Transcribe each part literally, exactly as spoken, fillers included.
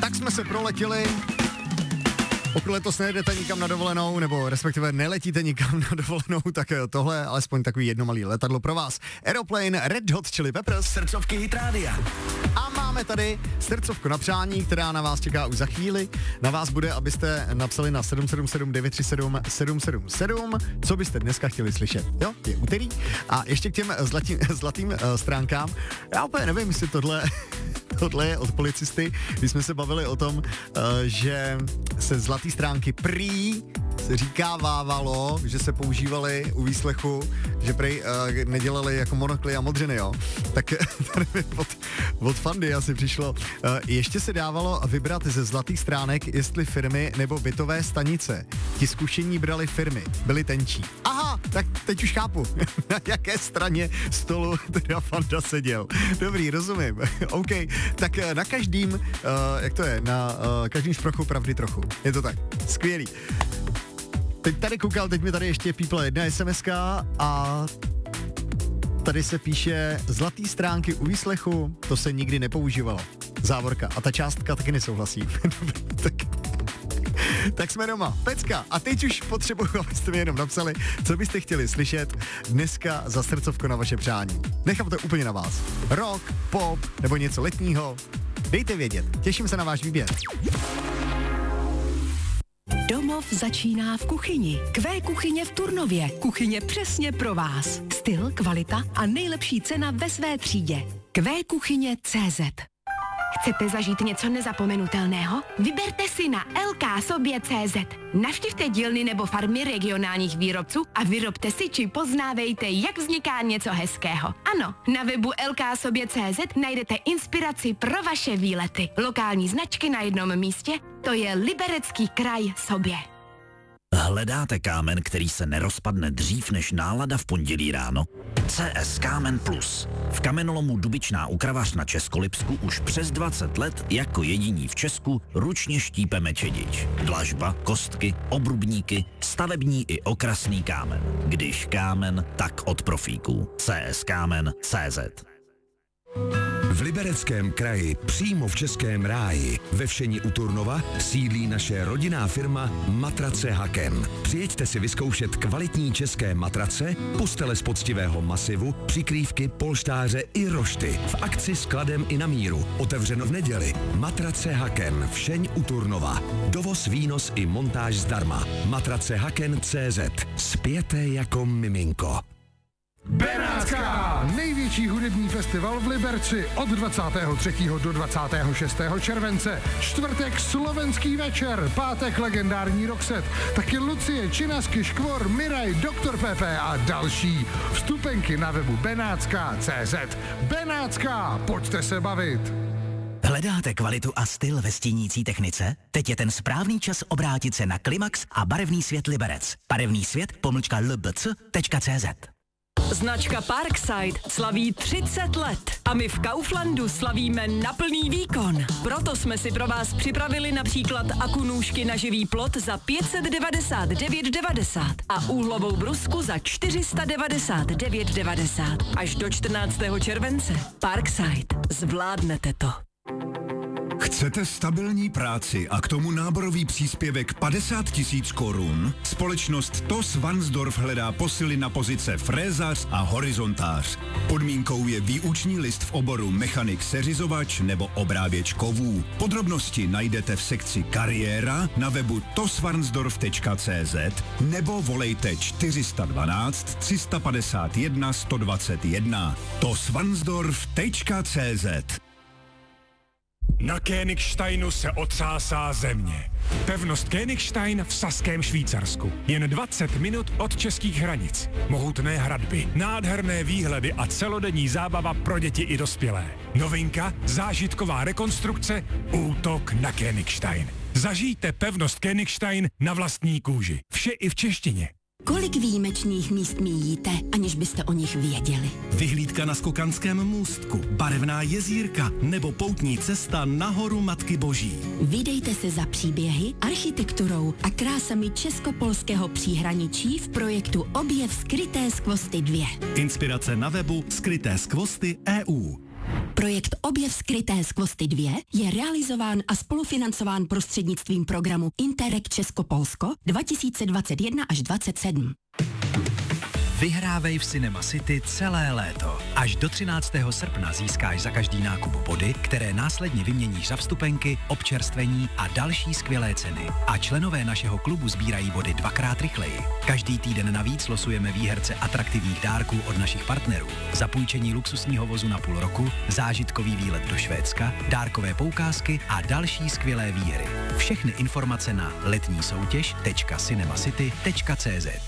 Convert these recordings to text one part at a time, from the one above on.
Tak jsme se proletěli. Pokud letos nejedete nikam na dovolenou, nebo respektive neletíte nikam na dovolenou, tak tohle alespoň takový jedno malý letadlo pro vás. Aeroplane Red Hot Chili Peppers. Srdcovky Hit Rádia. A máme tady srdcovku na přání, která na vás čeká už za chvíli. Na vás bude, abyste napsali na sedm sedm sedm devět tři sedm sedm sedm sedm, co byste dneska chtěli slyšet. Jo, je úterý. A ještě k těm zlatým, zlatým uh, stránkám. Já úplně nevím, jestli tohle... Tohle je od policisty, když jsme se bavili o tom, uh, že se zlatý stránky prý se říkávávalo, že se používaly u výslechu, že prej uh, nedělali jako monokly a modřiny, jo. Tak tady mi od, od Fandy asi přišlo. Uh, ještě se dávalo vybrat ze zlatých stránek, jestli firmy nebo bytové stanice. Ti zkušení brali firmy, byly tenčí. Aha, tak teď už chápu, na jaké straně stolu teda Fanda seděl. Dobrý, rozumím. OK, tak na každým, uh, jak to je, na uh, každým šprochu pravdy trochu. Je to tak. Skvělý. Teď tady koukal, teď mi tady ještě pípla jedna SMSka a tady se píše zlatý stránky u výslechu, to se nikdy nepoužívalo. Závorka. A ta částka taky nesouhlasí. tak, tak jsme doma. Pecka. A teď už potřebuji, abyste mi jenom napsali, co byste chtěli slyšet dneska za srdcovko na vaše přání. Nechám to úplně na vás. Rock, pop nebo něco letního. Dejte vědět. Těším se na váš výběr. Domov začíná v kuchyni. Q kuchyně v Turnově. Kuchyně přesně pro vás. Styl, kvalita a nejlepší cena ve své třídě. Q kuchyně tečka cé zet. Chcete zažít něco nezapomenutelného? Vyberte si na el ká sobě tečka cé zet. Navštivte dílny nebo farmy regionálních výrobců a vyrobte si či poznávejte, jak vzniká něco hezkého. Ano, na webu el ká sobě tečka cé zet najdete inspiraci pro vaše výlety. Lokální značky na jednom místě, to je Liberecký kraj Sobě. Hledáte kámen, který se nerozpadne dřív než nálada v pondělí ráno? cé es Kámen Plus. V kamenolomu Dubičná u Kravař na Českolipsku už přes dvacet let jako jediní v Česku ručně štípeme čedič. Dlažba, kostky, obrubníky, stavební i okrasný kámen. Když kámen, tak od profíků. cé es Kámen tečka cé zet. V Libereckém kraji, přímo v Českém ráji, ve Všeni u Turnova, sídlí naše rodinná firma Matrace Haken. Přijeďte si vyzkoušet kvalitní české matrace, postele z poctivého masivu, přikrývky, polštáře i rošty. V akci s kladem i na míru. Otevřeno v neděli. Matrace Haken, Všeň u Turnova. Dovoz, výnos i montáž zdarma. Matrace Haken tečka cé zet. Spěte jako miminko. Benátská! Největší hudební festival v Liberci od dvacátého třetího do dvacátého šestého července. Čtvrtek slovenský večer, pátek legendární Roxette, taky Lucie, Činasky, Škvor, Miraj, doktor Pepe a další. Vstupenky na webu benátská tečka cé zet. Benátská, pojďte se bavit! Hledáte kvalitu a styl ve stínící technice? Teď je ten správný čas obrátit se na Klimax a barevný svět Liberec. Barevný svět pomlčka lbc tečka cé zet. Značka Parkside slaví třicet let a my v Kauflandu slavíme na plný výkon. Proto jsme si pro vás připravili například akunůžky na živý plot za pět set devadesát devět devadesát a úhlovou brusku za čtyři sta devadesát devět devadesát. Až do čtrnáctého července. Parkside. Zvládnete to. Chcete stabilní práci a k tomu náborový příspěvek padesát tisíc korun? Společnost T O S Vansdorf hledá posily na pozice frézař a horizontář. Podmínkou je výuční list v oboru mechanik seřizovač nebo obráběč kovů. Podrobnosti najdete v sekci kariéra na webu tosvansdorf tečka cé zet nebo volejte čtyři jedna dva tři padesát jedna sto dvacet jedna. tosvansdorf tečka cé zet. Na Königsteinu se otřásá země. Pevnost Königstein v saském Švýcarsku. Jen dvacet minut od českých hranic. Mohutné hradby, nádherné výhledy a celodenní zábava pro děti i dospělé. Novinka, zážitková rekonstrukce, útok na Königstein. Zažijte pevnost Königstein na vlastní kůži. Vše i v češtině. Kolik výjimečných míst míjíte, aniž byste o nich věděli? Vyhlídka na Skokanském můstku, barevná jezírka nebo poutní cesta na horu Matky Boží. Vydejte se za příběhy, architekturou a krásami česko-polského příhraničí v projektu Objev skryté skvosty dva. Inspirace na webu skryté skvosty tečka e u. Projekt Objev skryté skvosty dva je realizován a spolufinancován prostřednictvím programu Interreg Česko-Polsko dva tisíce dvacet jedna až dvacet sedm. Vyhrávej v Cinema City celé léto. Až do třináctého srpna získáš za každý nákup body, které následně vyměníš za vstupenky, občerstvení a další skvělé ceny. A členové našeho klubu sbírají body dvakrát rychleji. Každý týden navíc losujeme výherce atraktivních dárků od našich partnerů. Zapůjčení luxusního vozu na půl roku, zážitkový výlet do Švédska, dárkové poukázky a další skvělé výhry. Všechny informace na letní soutěž tečka cinemacity tečka cé zet.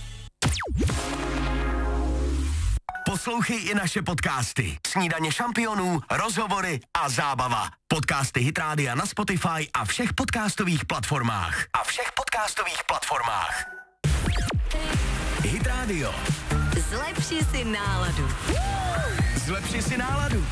Poslouchej i naše podcasty. Snídaně šampionů, rozhovory a zábava. Podcasty Hit Rádia na Spotify a všech podcastových platformách. A všech podcastových platformách. Hit Radio. Zlepši si náladu. Zlepši si náladu.